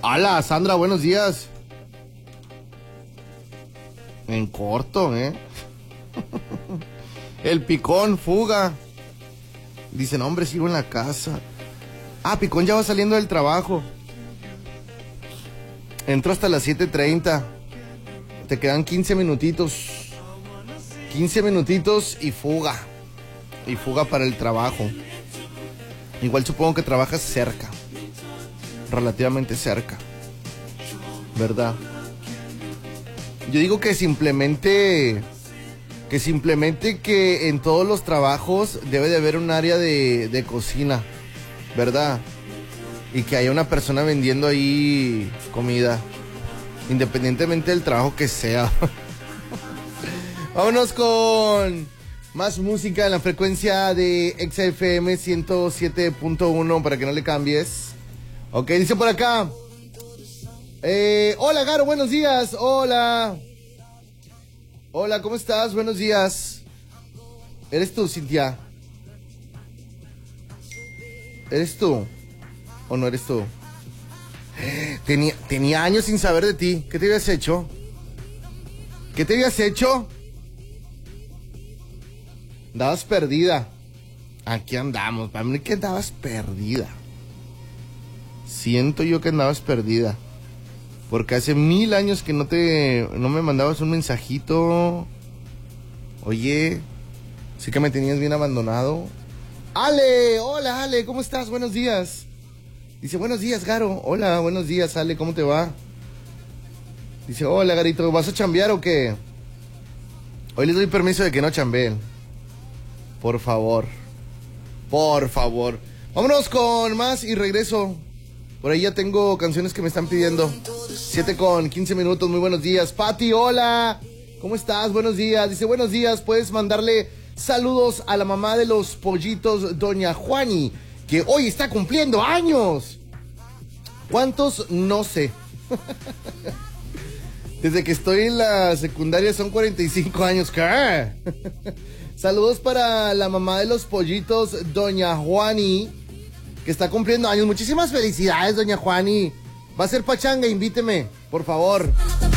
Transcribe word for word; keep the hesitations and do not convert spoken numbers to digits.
Hola, Sandra, buenos días. En corto, ¿eh? El Picón, fuga. Dice, no, hombre, sigo en la casa. Ah, Picón ya va saliendo del trabajo. Entro hasta las siete treinta. Te quedan quince minutitos. quince minutitos y fuga. Y fuga para el trabajo. Igual supongo que trabajas cerca. Relativamente cerca. ¿Verdad? Yo digo que simplemente... Que simplemente que en todos los trabajos debe de haber un área de, de cocina. ¿Verdad? Y que haya una persona vendiendo ahí comida. Independientemente del trabajo que sea. Vámonos con más música en la frecuencia de X F M ciento siete punto uno para que no le cambies. Ok, dice por acá. Eh, hola, Garo, buenos días. Hola. Hola, ¿cómo estás? Buenos días. ¿Eres tú, Cintia? ¿Eres tú? ¿O no eres tú? Tenía, tenía años sin saber de ti. ¿Qué te habías hecho? ¿Qué te habías hecho? Andabas perdida. Aquí andamos. Para mí que andabas perdida. Siento yo que andabas perdida. Porque hace mil años que no te... No me mandabas un mensajito. Oye, sí que me tenías bien abandonado. Ale, hola Ale, ¿cómo estás? Buenos días. Dice, buenos días, Garo. Hola, buenos días, Ale, ¿cómo te va? Dice, hola, Garito, ¿vas a chambear o qué? Hoy les doy permiso de que no chambeen. Por favor. Por favor. Vámonos con más y regreso. Por ahí ya tengo canciones que me están pidiendo. siete con quince minutos, muy buenos días. Pati, hola. ¿Cómo estás? Buenos días. Dice, buenos días, puedes mandarle saludos a la mamá de los pollitos, doña Juani, que hoy está cumpliendo años. ¿Cuántos? No sé. Desde que estoy en la secundaria son cuarenta y cinco años. ¿Qué? Saludos para la mamá de los pollitos, doña Juani, que está cumpliendo años. Muchísimas felicidades, doña Juani. Va a ser pachanga, invíteme, por favor.